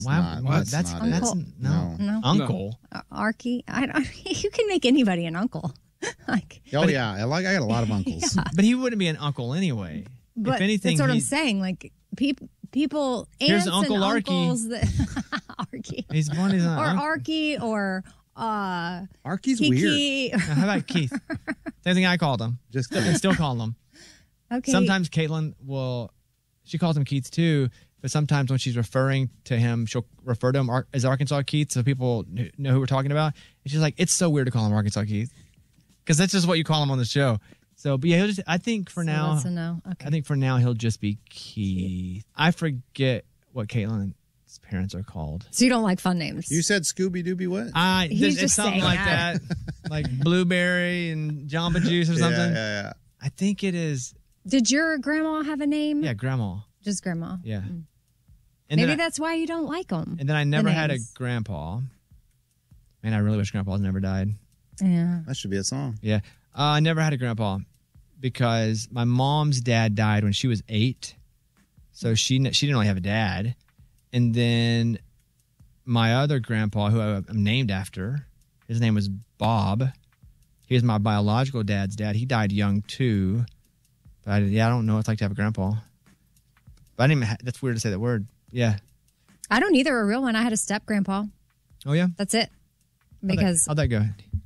That's no. Uncle. Arky. You can make anybody an uncle. I got a lot of uncles. Yeah. But he wouldn't be an uncle anyway. But if anything, that's what I'm saying. Like people, here's aunts Uncle and Arky. uncles that Arky. He's one. He's not or uncle. Arky or Arky's Kiki. weird. How about Keith? Same thing I called him. Just I still call him. Okay. Sometimes Caitlin she calls him Keith too, but sometimes when she's referring to him, she'll refer to him as Arkansas Keith so people know who we're talking about. And she's like, it's so weird to call him Arkansas Keith because that's just what you call him on the show. So, but yeah, I think for now, that's a no. Okay. I think for now he'll just be Keith. I forget what Caitlin's parents are called. So you don't like fun names? You said Scooby Dooby what? He's It's just something saying like that. like Blueberry and Jamba Juice or something. Yeah. I think it is. Did your grandma have a name? Yeah, Grandma. Just grandma. Yeah. Mm. And Maybe then that's why you don't like them. And then I never had a grandpa. Man, I really wish Grandpa's never died. Yeah. That should be a song. Yeah. I never had a grandpa because my mom's dad died when she was 8. So she didn't really have a dad. And then my other grandpa, who I'm named after, his name was Bob. He was my biological dad's dad. He died young too. But I don't know what it's like to have a grandpa. But I didn't even that's weird to say that word. Yeah. I don't either. A real one. I had a step grandpa. Oh, yeah? That's it. Because How'd that go?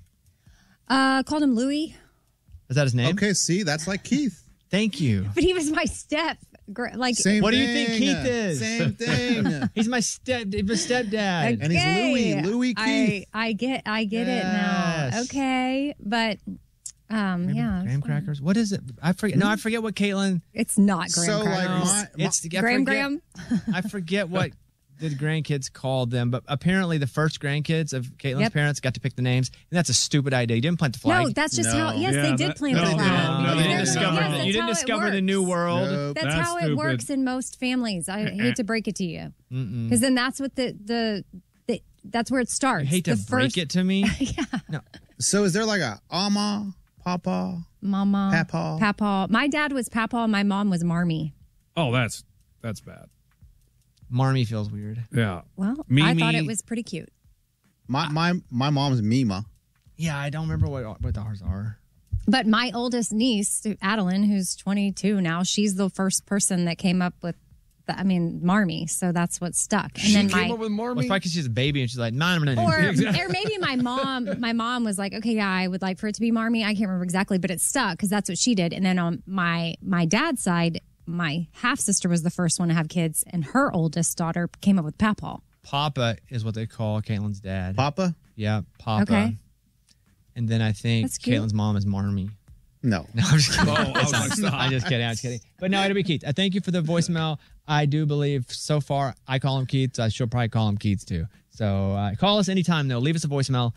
called him Louis. Is that his name? Okay, see, that's like Keith. Thank you. But he was my Same what do you thing. think Keith is? Same thing. He's my stepdad. And he's Louis Keith. I get it now. Okay, but yeah, graham crackers. What is it? I forget. No, I forget what Caitlin. It's not graham crackers. It's graham. I forget what the grandkids called them, but apparently the first grandkids of Caitlin's parents got to pick the names, and that's a stupid idea. You didn't plant the flag. No, that's just how. Yes, they did plant the flag. You didn't discover the new world. Nope. That's how it works in most families. I hate to break it to you, because then that's what that's where it starts. You hate to break it to me. Yeah. No. So is there like a Ama, Papa, Mama, Papa? Papa. My dad was Papa. My mom was Marmy. Oh, that's bad. Marmy feels weird. Yeah. Well, Mimi. I thought it was pretty cute. My mom's Mima. Yeah, I don't remember what ours are. But my oldest niece, Adeline, who's 22 now, she's the first person that came up with, Marmy. So that's what stuck. And She then came up with Marmy? Well, it's probably because she's a baby and she's like, nah, or maybe my mom was like, okay, yeah, I would like for it to be Marmy. I can't remember exactly, but it stuck because that's what she did. And then on my dad's side, my half sister was the first one to have kids, and her oldest daughter came up with Papa. Papa is what they call Caitlin's dad. Papa? Yeah, Papa. Okay. And then I think That's cute. Caitlin's mom is Marmy. No. No, I'm just kidding. Oh, I was like, stop. I'm just kidding. But no, it'll be Keith. I thank you for the voicemail. I do believe so far I call him Keith, so she'll probably call him Keith too. So call us anytime, though. Leave us a voicemail,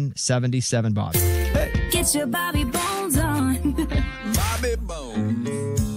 877-77-BOBBY. Get your Bobby Bones on. Bobby Bones.